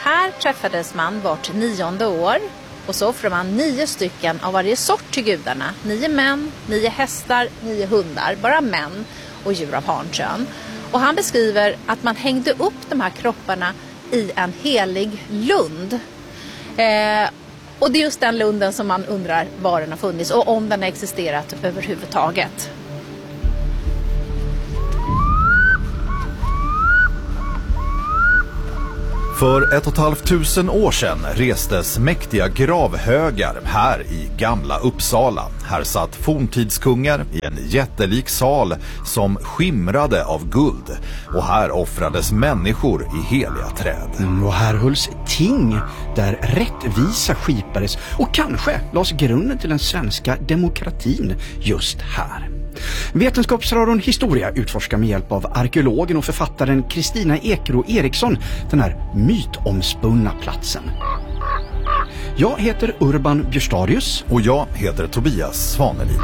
här träffades man vart 9:e år och så offrar man 9 stycken av varje sort till gudarna. 9 män, 9 hästar, 9 hundar, bara män och djur av hankön. Och han beskriver att man hängde upp de här kropparna i en helig lund. Och det är just den lunden som man undrar var den har funnits och om den har existerat överhuvudtaget. För 1 500 år sedan restes mäktiga gravhögar här i Gamla Uppsala. Här satt forntidskungar i en jättelik sal som skimrade av guld. Och här offrades människor i heliga träd. Och här hölls ting där rättvisa skipades och kanske lades grunden till den svenska demokratin just här. Vetenskapsradion Historia utforskar med hjälp av arkeologen och författaren Kristina Ekro Eriksson den här mytomspunna platsen. Jag heter Urban Björstadius. Och jag heter Tobias Svanelid.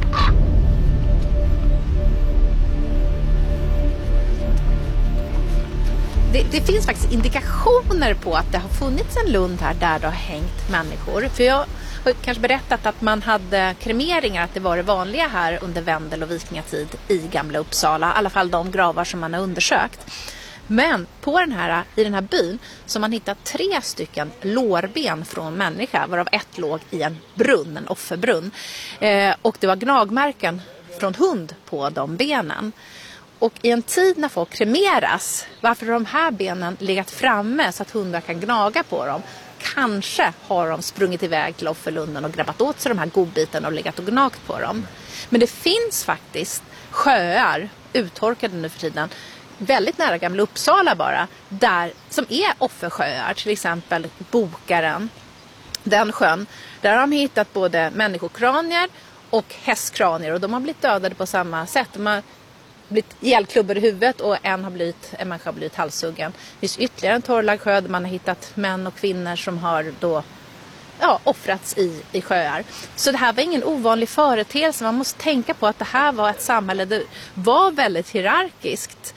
Det finns faktiskt indikationer på att det har funnits en lund här där det har hängt människor. För jag har kanske berättat att man hade kremeringar, att det var det vanliga här under vändel- och vikingatid i Gamla Uppsala. I alla fall de gravar som man har undersökt. Men i den här byn så har man hittat 3 stycken lårben från människa, varav ett låg i en brunn, en offerbrunn. Och det var gnagmärken från hund på de benen. Och i en tid när folk kremeras, varför har de här benen legat framme så att hundar kan gnaga på dem? Kanske har de sprungit iväg till offerlunden och grabbat åt sig de här godbitarna och legat och gnagt på dem. Men det finns faktiskt sjöar, uttorkade nu för tiden, väldigt nära Gamla Uppsala bara, där, som är offersjöar, till exempel Bokaren. Den sjön, där har de hittat både människokranier och hästkranier och de har blivit dödade på samma sätt. De har blivit ihjälklubbade i huvudet och en människa har blivit halshuggen. Det finns ytterligare en torrlagd sjö där man har hittat män och kvinnor som har då offrats i sjöar. Så det här var ingen ovanlig företeelse. Man måste tänka på att det här var ett samhälle där det var väldigt hierarkiskt.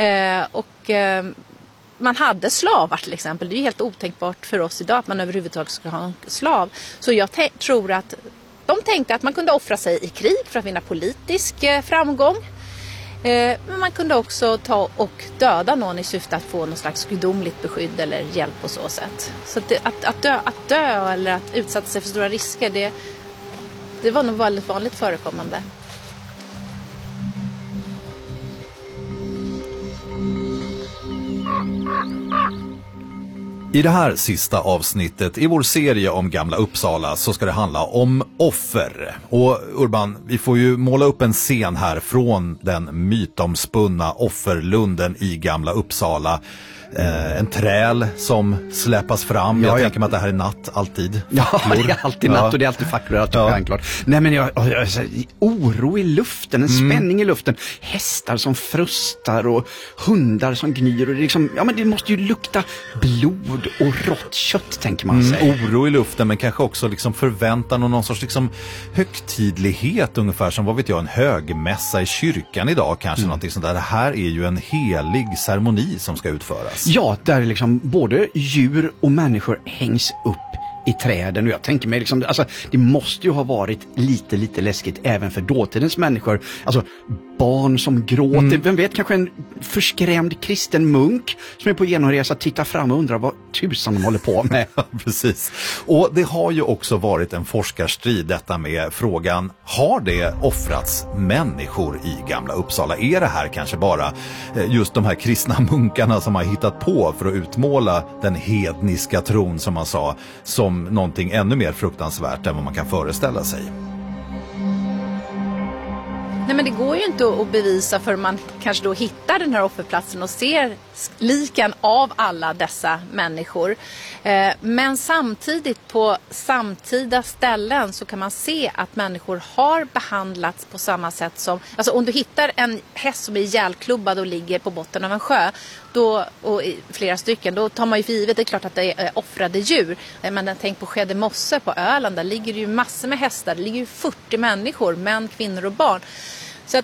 Man hade slavar till exempel. Det är ju helt otänkbart för oss idag att man överhuvudtaget ska ha en slav. Så jag tror att de tänkte att man kunde offra sig i krig för att vinna politisk framgång. Men man kunde också ta och döda någon i syfte att få någon slags gudomligt beskydd eller hjälp på så sätt. Så att dö eller att utsätta sig för stora risker, det var nog väldigt vanligt förekommande. I det här sista avsnittet i vår serie om Gamla Uppsala så ska det handla om offer. Och Urban, vi får ju måla upp en scen här från den mytomspunna offerlunden i Gamla Uppsala. En träl som släpas fram. Jag tänker mig att det här är natt alltid. Facklor. Ja, det är alltid natt och det är alltid facklor. Självklart. Nej, men oro i luften, en spänning i luften. Hästar som frustar och hundar som gnyr. Och det, liksom, men det måste ju lukta blod och rått kött, tänker man sig. Oro i luften, men kanske också liksom förväntan och någon sorts liksom högtidlighet, ungefär som, vad vet jag, en högmässa i kyrkan idag. Kanske någonting sånt där. Det här är ju en helig ceremoni som ska utföras. Ja, där liksom både djur och människor hängs upp i träden. Och jag tänker mig liksom, det måste ju ha varit lite läskigt även för dåtidens människor. Alltså barn som gråter. Vem vet, kanske en förskrämd kristen munk som är på genomresa tittar fram och undrar vad tusan de håller på med. Precis. Och det har ju också varit en forskarstrid, detta med frågan, har det offrats människor i Gamla Uppsala? Är det här kanske bara just de här kristna munkarna som har hittat på för att utmåla den hedniska tron, som man sa, som någonting ännu mer fruktansvärt än vad man kan föreställa sig? Nej, men det går ju inte att bevisa för man kanske då hittar den här offerplatsen och ser liken av alla dessa människor. Men samtidigt på samtida ställen så kan man se att människor har behandlats på samma sätt som... Alltså om du hittar en häst som är ihjälklubbad och ligger på botten av en sjö, och flera stycken, då tar man ju för givet, det är klart att det är offrade djur. Men tänk på Skedemosse på Öland, där ligger det ju massor med hästar, det ligger ju 40 människor, män, kvinnor och barn. Så att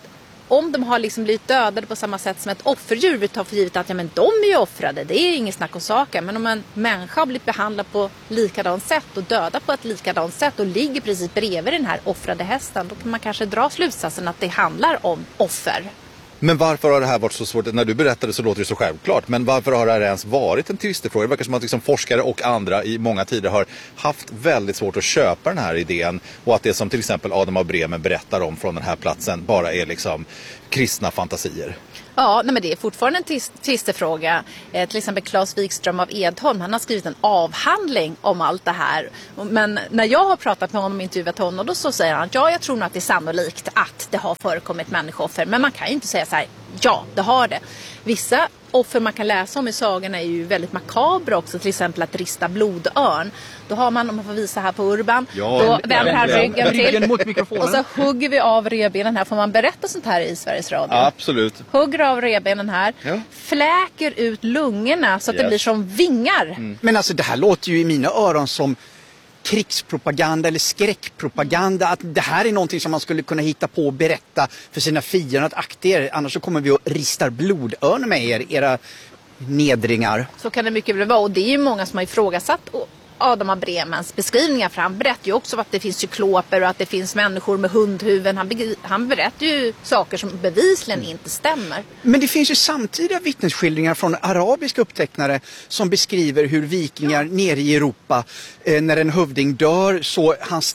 om de har liksom blivit dödade på samma sätt som ett offerdjur, vi tar för givet att men de är ju offrade, det är inget snack om saken. Men om en människa har blivit behandlad på likadant sätt och dödad på ett likadant sätt och ligger precis bredvid den här offrade hästen, då kan man kanske dra slutsatsen att det handlar om offer. Men varför har det här varit så svårt? När du berättade så låter det så självklart. Men varför har det här ens varit en tvistefråga? Det verkar som att liksom forskare och andra i många tider har haft väldigt svårt att köpa den här idén. Och att det som till exempel Adam av Bremen berättar om från den här platsen bara är liksom kristna fantasier. Ja, men det är fortfarande en tvistefråga. Till exempel Claes Wikström av Edholm, han har skrivit en avhandling om allt det här. Men när jag har pratat med honom och intervjuat honom, då så säger han att jag tror nog att det är sannolikt att det har förekommit människooffer. Men man kan ju inte säga så här, ja, det har det. Vissa offer man kan läsa om i sagorna är ju väldigt makabra också. Till exempel att rista blodörn. Då har man, om man får visa här på Urban, då vänder han ryggen mot mikrofonen. Och så hugger vi av revbenen här. Får man berätta sånt här i Sveriges Radio? Absolut. Hugger av revbenen här. Ja. Fläker ut lungorna så att det blir som vingar. Men alltså det här låter ju i mina öron som krigspropaganda eller skräckpropaganda, att det här är någonting som man skulle kunna hitta på och berätta för sina fiender att akta er, annars så kommer vi att rista blodörn med era nedringar. Så kan det mycket väl vara, och det är ju många som har ifrågasatt Adam av Bremens beskrivningar, för han berättar ju också att det finns cykloper och att det finns människor med hundhuvuden. Han berättar ju saker som bevisligen inte stämmer. Men det finns ju samtida vittnesskildringar från arabiska upptecknare som beskriver hur vikingar nere i Europa, när en hövding dör, så hans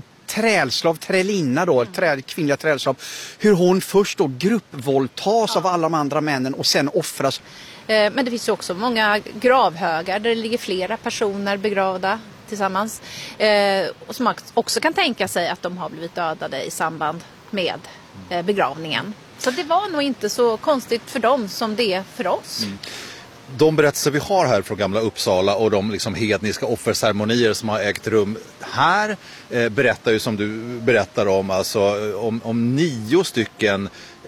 trälinna då, kvinnliga trälslav, hur hon först då gruppvåldtas av alla de andra männen och sen offras. Men det finns ju också många gravhögar där det ligger flera personer begravda tillsammans. Och som också kan tänka sig att de har blivit dödade i samband med begravningen. Så det var nog inte så konstigt för dem som det är för oss. De berättelser vi har här från Gamla Uppsala och de liksom hedniska offerceremonier som har ägt rum här berättar ju, som du berättar om, alltså om 9 stycken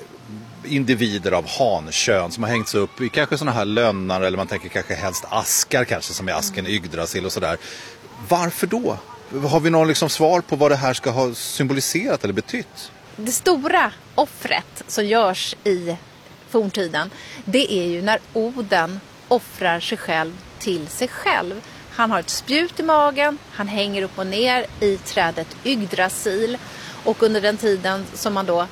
individer av hankön som har hängts upp i kanske såna här lönnar, eller man tänker kanske helst askar, kanske som i asken Yggdrasil och sådär. Varför då? Har vi någon liksom svar på vad det här ska ha symboliserat eller betytt? Det stora offret som görs i forntiden, det är ju när Oden offrar sig själv till sig själv. Han har ett spjut i magen, han hänger upp och ner i trädet Yggdrasil, och under den tiden som man då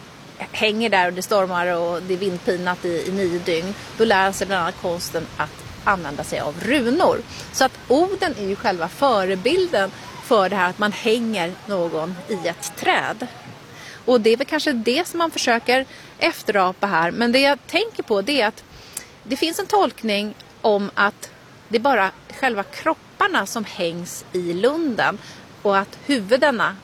hänger där och det stormar och det är vindpinat i 9 dygn, då lär han sig bland annat konsten att använda sig av runor. Så att Oden är ju själva förebilden för det här att man hänger någon i ett träd. Och det är väl kanske det som man försöker efterapa här. Men det jag tänker på, det är att det finns en tolkning om att det är bara själva kropparna som hängs i lunden, och att huvudena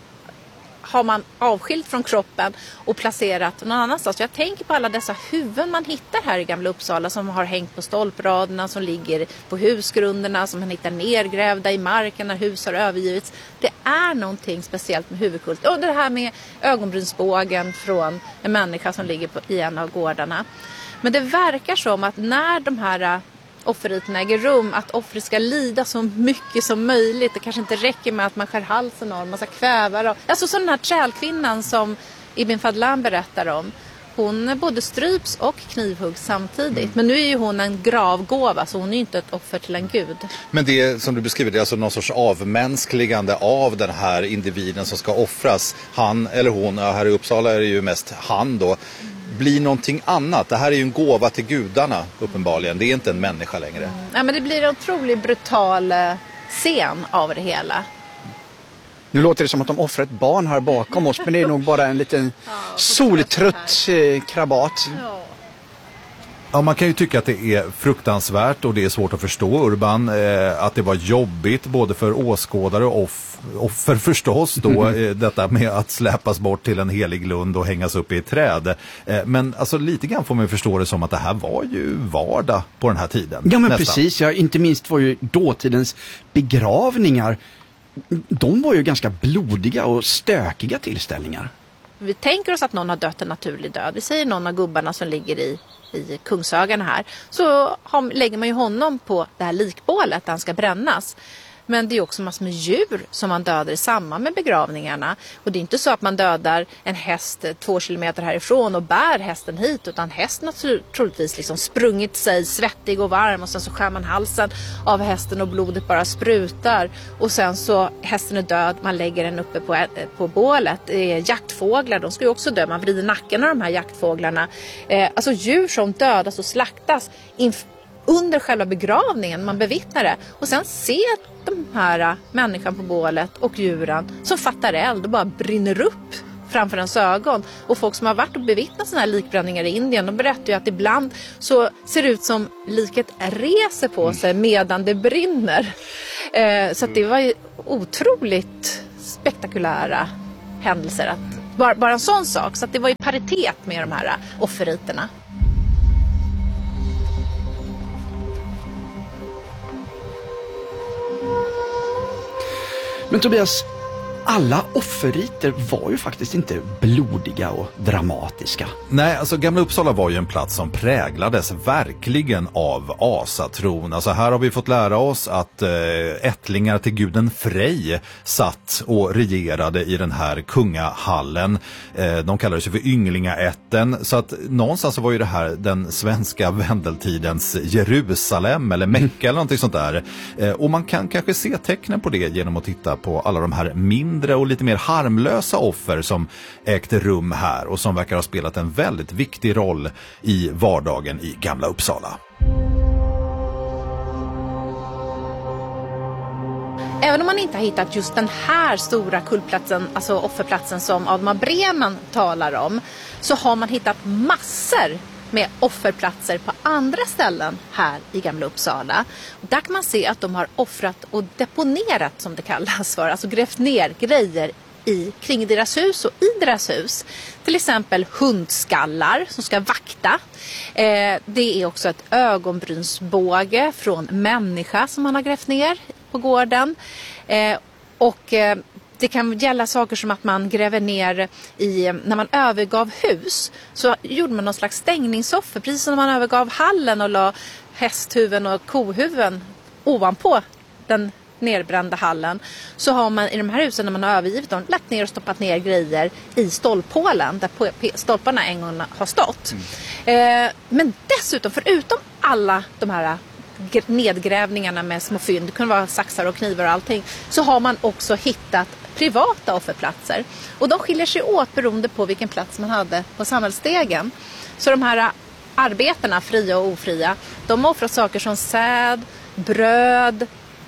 har man avskilt från kroppen och placerat någon annanstans. Så jag tänker på alla dessa huvuden man hittar här i Gamla Uppsala, som har hängt på stolpraderna, som ligger på husgrunderna, som man hittar nergrävda i marken när hus har övergivits. Det är någonting speciellt med huvudkult. Och det här med ögonbrynsbågen från en människa som ligger i en av gårdarna. Men det verkar som att när de här offerriterna äger rum, att offret ska lida så mycket som möjligt. Det kanske inte räcker med att man skär halsen av, man ska kväva dem. Alltså som den här trälkvinnan som Ibn Fadlan berättar om. Hon både stryps och knivhuggs samtidigt. Men nu är ju hon en gravgåva, så hon är ju inte ett offer till en gud. Men det som du beskriver, det är alltså någon sorts avmänskligande av den här individen som ska offras. Han eller hon, här i Uppsala är det ju mest han då, blir någonting annat. Det här är ju en gåva till gudarna uppenbarligen. Det är inte en människa längre. Ja, men det blir en otroligt brutal scen av det hela. Nu låter det som att de offrar ett barn här bakom oss, men det är nog bara en liten soltrött krabat. Ja, man kan ju tycka att det är fruktansvärt och det är svårt att förstå, Urban, att det var jobbigt både för åskådare och offer förstås då, detta med att släpas bort till en helig lund och hängas upp i ett träd. Men alltså lite grann får man förstå det som att det här var ju vardag på den här tiden. Ja, men nästan. Precis, ja, inte minst var ju dåtidens begravningar, de var ju ganska blodiga och stökiga tillställningar. Vi tänker oss att någon har dött en naturlig död. Vi säger någon av gubbarna som ligger i Kungsögarna här. Så lägger man ju honom på det här likbålet där han ska brännas. Men det är också massor med djur som man dödar i samband med begravningarna. Och det är inte så att man dödar en häst 2 kilometer härifrån och bär hästen hit. Utan hästen har troligtvis liksom sprungit sig svettig och varm. Och sen så skär man halsen av hästen och blodet bara sprutar. Och sen så hästen är död, man lägger den uppe på bålet. Jaktfåglar, de ska ju också dö. Man vrider nacken av de här jaktfåglarna. Alltså djur som dödas och slaktas under själva begravningen, man bevittnar det. Och sen ser de här människan på bålet och djuren som fattar eld och bara brinner upp framför ens ögon. Och folk som har varit och bevittnat sådana här likbränningar i Indien, de berättar ju att ibland så ser det ut som liket reser på sig medan det brinner. Så att det var ju otroligt spektakulära händelser. Att bara en sån sak. Så att det var i paritet med de här offerriterna. Men Tobias, alla offerriter var ju faktiskt inte blodiga och dramatiska. Nej, alltså Gamla Uppsala var ju en plats som präglades verkligen av asatron. Alltså här har vi fått lära oss att ättlingar till guden Frej satt och regerade i den här kungahallen. De kallades ju för ynglingaätten. Så att någonstans så var ju det här den svenska vändeltidens Jerusalem eller Mecka eller någonting sånt där. Och man kan kanske se tecknen på det genom att titta på alla de här mindre och lite mer harmlösa offer som ägde rum här och som verkar ha spelat en väldigt viktig roll i vardagen i Gamla Uppsala. Även om man inte har hittat just den här stora kullplatsen, alltså offerplatsen som Admar Bremen talar om, så har man hittat massor med offerplatser på andra ställen här i Gamla Uppsala. Och där kan man se att de har offrat och deponerat, som det kallas för, alltså grävt ner grejer kring deras hus och i deras hus. Till exempel hundskallar som ska vakta. Det är också ett ögonbrynsbåge från människa som man har grävt ner på gården. Det kan gälla saker som att man gräver ner när man övergav hus, så gjorde man någon slags stängningsoffer, precis som när man övergav hallen och la hästhuvuden och kohuven ovanpå den nerbrända hallen. Så har man i de här husen, när man har övergivit dem, lagt ner och stoppat ner grejer i stolphålen där stolparna en gång har stått. Men dessutom, förutom alla de här nedgrävningarna med små fynd, det kunde vara saxar och knivar och allting, så har man också hittat privata offerplatser. Och de skiljer sig åt beroende på vilken plats man hade på samhällsstegen. Så de här arbetarna, fria och ofria, de har offrat saker som säd, bröd,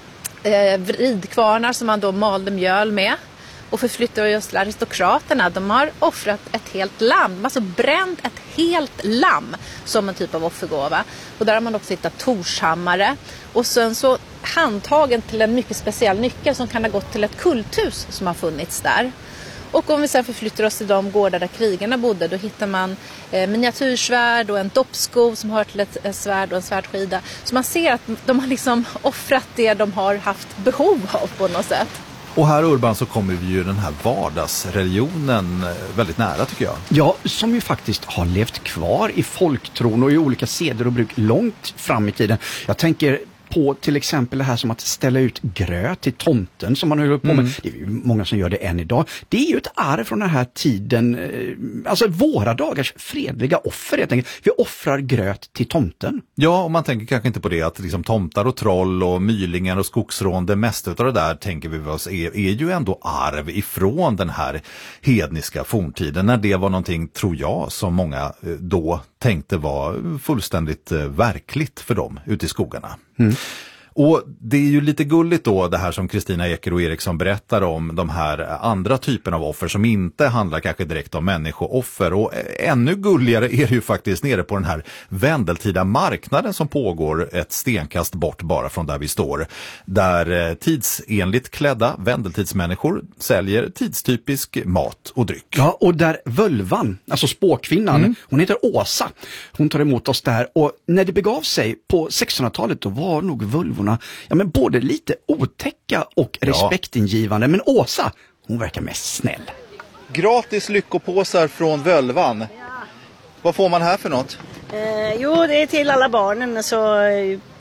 vridkvarnar som man då malde mjöl med. Och förflyttade just aristokraterna, de har offrat ett helt lamm, alltså bränt ett helt lamm som en typ av offergåva. Och där har man också hittat torshammare. Och sen så handtagen till en mycket speciell nyckel som kan ha gått till ett kulthus som har funnits där. Och om vi sen förflyttar oss till de gårdar där krigarna bodde, då hittar man miniatyrsvärd och en doppsko som hör till ett svärd och en svärdskida. Så man ser att de har liksom offrat det de har haft behov av på något sätt. Och här Urban så kommer vi ju den här vardagsreligionen väldigt nära, tycker jag. Ja, som ju faktiskt har levt kvar i folktron och i olika seder och bruk långt fram i tiden. Jag tänker på till exempel det här som att ställa ut gröt till tomten som man håller på med. Det är ju många som gör det än idag. Det är ju ett arv från den här tiden, alltså våra dagars fredliga offer helt enkelt. Vi offrar gröt till tomten. Ja, och man tänker kanske inte på det att liksom tomtar och troll och mylingar och skogsrån, det mesta av det där tänker vi oss är ju ändå arv ifrån den här hedniska forntiden, när det var någonting, tror jag, som många då tänkte var fullständigt verkligt för dem ute i skogarna. Och det är ju lite gulligt då det här som Kristina Eker och Eriksson berättar om, de här andra typerna av offer som inte handlar kanske direkt om människooffer. Och ännu gulligare är det ju faktiskt nere på den här vändeltida marknaden som pågår ett stenkast bort bara från där vi står. Där tidsenligt klädda vändeltidsmänniskor säljer tidstypisk mat och dryck. Ja, och där völvan, alltså spåkvinnan, hon heter Åsa. Hon tar emot oss där, och när det begav sig på 1600-talet då var nog völvorna både lite otäcka och respektingivande. Men Åsa, hon verkar mest snäll. Gratis lyckopåsar från völvan. Vad får man här för något? Jo, det är till alla barnen. Så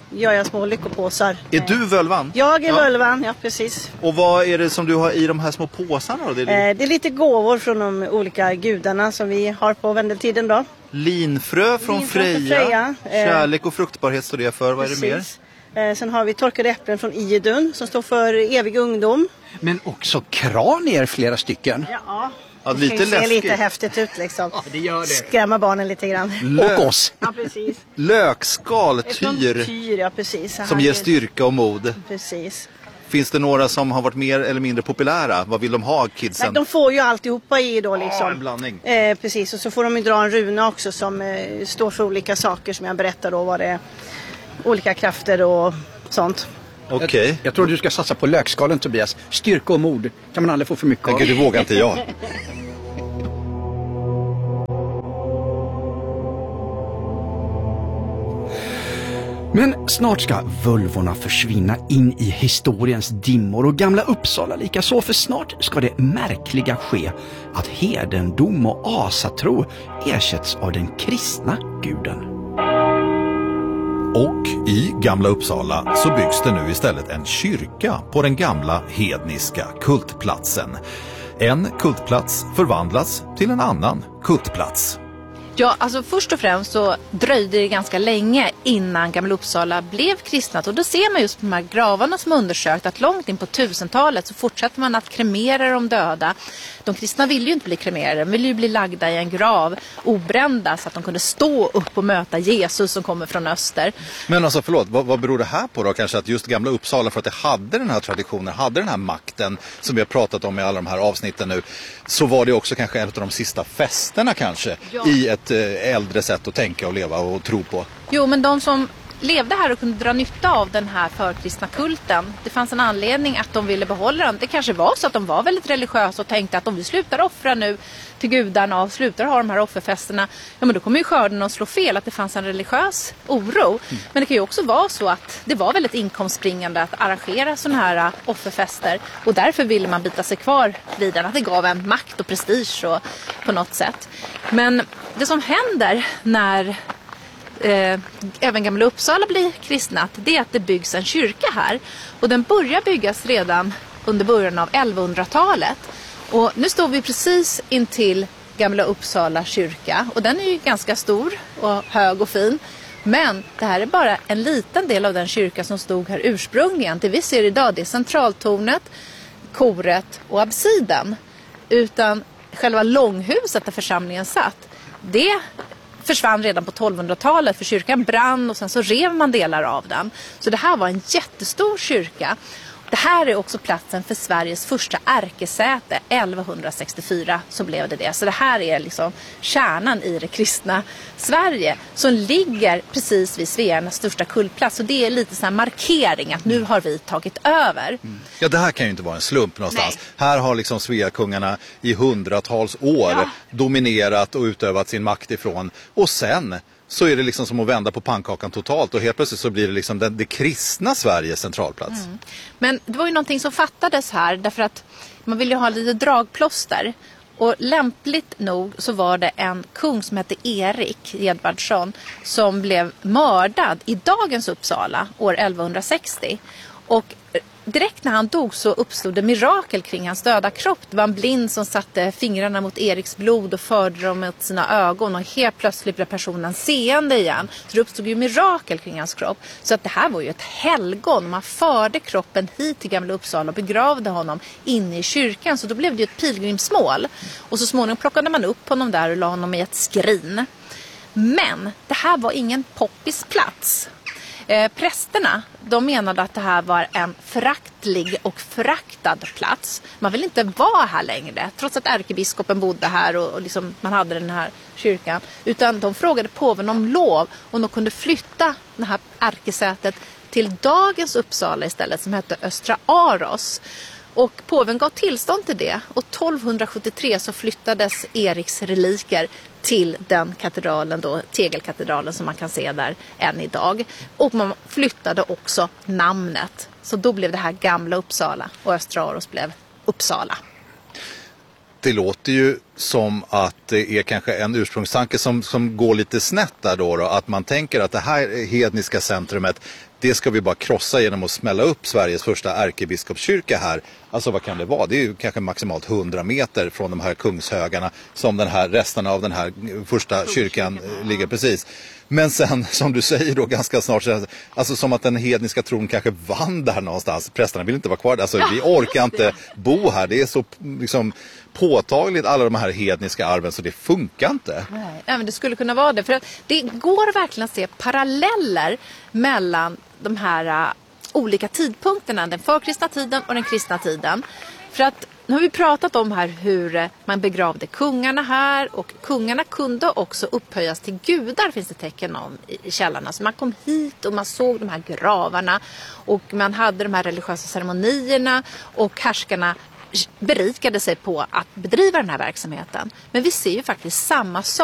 gör jag små lyckopåsar. Är du völvan? Jag är völvan, ja precis. Och vad är det som du har i de här små påsarna då? Det är lite gåvor från de olika gudarna som vi har på vändeltiden då. Linfrö från Freja. Kärlek och fruktbarhet står det för. Vad är det mer? Sen har vi torkade äpplen från Idun som står för evig ungdom. Men också kranier flera stycken. Ja, det lite ser läskigt. lite häftigt ut liksom. Ja, det gör det. Skrämma barnen lite grann. Och oss. Ja, precis. Lökskal, Tyr, ja precis. som ger styrka och mod. Precis. Finns det några som har varit mer eller mindre populära? Vad vill de ha, kidsen? Nej, de får ju alltihopa i då liksom. Ja, en blandning. Precis, och så får de ju dra en runa också som står för olika saker som jag berättar då. Vad det är, olika krafter och sånt. Okej. Jag tror du ska satsa på lökskalen, Tobias. Styrka och mod kan man aldrig få för mycket av. Gud, det vågar inte jag. Men snart ska völvorna försvinna in i historiens dimmor och Gamla Uppsala lika så, för snart ska det märkliga ske att hedendom och asatro ersätts av den kristna guden. Och i Gamla Uppsala så byggs det nu istället en kyrka på den gamla hedniska kultplatsen. En kultplats förvandlas till en annan kultplats. Ja, alltså först och främst så dröjde det ganska länge innan Gamla Uppsala blev kristnat. Och då ser man just på de här gravarna som undersökt att långt in på 1000-talet så fortsätter man att kremera de döda. De kristna ville ju inte bli kremerade, de ville ju bli lagda i en grav, obrända, så att de kunde stå upp och möta Jesus som kommer från öster. Men alltså förlåt, vad beror det här på då? Kanske att just Gamla Uppsala, för att det hade den här traditionen, hade den här makten som vi har pratat om i alla de här avsnitten nu, så var det också kanske en av de sista festerna kanske i ett äldre sätt att tänka och leva och tro på. Jo, men de som levde här och kunde dra nytta av den här förkristna kulten, det fanns en anledning att de ville behålla den. Det kanske var så att de var väldigt religiösa och tänkte att om vi slutar offra nu till gudarna och slutar ha de här offerfesterna, ja men då kommer ju skörden att slå fel, att det fanns en religiös oro. Men det kan ju också vara så att det var väldigt inkomstbringande att arrangera sådana här offerfester, och därför ville man bita sig kvar vid den, att det gav en makt och prestige och, på något sätt. Men det som händer när även Gamla Uppsala blir kristnat, det är att det byggs en kyrka här, och den börjar byggas redan under början av 1100-talet. Och nu står vi precis intill Gamla Uppsala kyrka, och den är ju ganska stor och hög och fin. Men det här är bara en liten del av den kyrka som stod här ursprungligen. Det vi ser idag, det är centraltornet, koret och absiden. Utan själva långhuset där församlingen satt, det försvann redan på 1200-talet, för kyrkan brann och sen så rev man delar av den. Så det här var en jättestor kyrka. Det här är också platsen för Sveriges första ärkesäte. 1164 så blev det. Så det här är liksom kärnan i det kristna Sverige, som ligger precis vid Svearnas största kultplats. Och det är lite så här markering att nu har vi tagit över. Ja, det här kan ju inte vara en slump någonstans. Nej. Här har liksom Sveakungarna i hundratals år dominerat och utövat sin makt ifrån. Och sen så är det liksom som att vända på pannkakan totalt, och helt plötsligt så blir det liksom det kristna Sveriges centralplats. Men det var ju någonting som fattades här, därför att man ville ju ha lite dragplåster. Och lämpligt nog så var det en kung som hette Erik Edvardsson som blev mördad i dagens Uppsala år 1160. Och direkt när han dog så uppstod det mirakel kring hans döda kropp. Det var en blind som satte fingrarna mot Eriks blod och förde dem mot sina ögon, och helt plötsligt blev personen seende igen. Så det uppstod ju mirakel kring hans kropp. Så att det här var ju ett helgon. Man förde kroppen hit till Gamla Uppsala och begravde honom inne i kyrkan. Så då blev det ju ett pilgrimsmål. Och så småningom plockade man upp honom där och la honom i ett skrin. Men det här var ingen poppisplats. Prästerna, de menade att det här var en föraktlig och föraktad plats. Man vill inte vara här längre, trots att ärkebiskopen bodde här och liksom man hade den här kyrkan. Utan de frågade påven om lov om de kunde flytta det här ärkesätet till dagens Uppsala istället, som hette Östra Aros. Och påven gav tillstånd till det, och 1273 så flyttades Eriks reliker till den katedralen då, tegelkatedralen som man kan se där än idag. Och man flyttade också namnet. Så då blev det här Gamla Uppsala, och Östra Aros blev Uppsala. Det låter ju som att det är kanske en ursprungstanke som går lite snett där då, att man tänker att det här hedniska centrumet, det ska vi bara krossa genom att smälla upp Sveriges första ärkebiskopskyrka här. Alltså vad kan det vara? Det är ju kanske maximalt 100 meter från de här kungshögarna som den här resterna av den här första kyrkan ligger precis. Men sen, som du säger då ganska snart, alltså som att den hedniska tron kanske vann där någonstans. Prästerna vill inte vara kvar. Alltså vi orkar inte bo här. Det är så liksom påtagligt alla de här hedniska arven så det funkar inte. Nej, men det skulle kunna vara det. För att det går verkligen att se paralleller mellan de här olika tidpunkterna. Den förkristna tiden och den kristna tiden. För att nu har vi pratat om här hur man begravde kungarna här och kungarna kunde också upphöjas till gudar, finns det tecken om i källorna. Så man kom hit och man såg de här gravarna och man hade de här religiösa ceremonierna och härskarna berikade sig på att bedriva den här verksamheten. Men vi ser ju faktiskt samma sak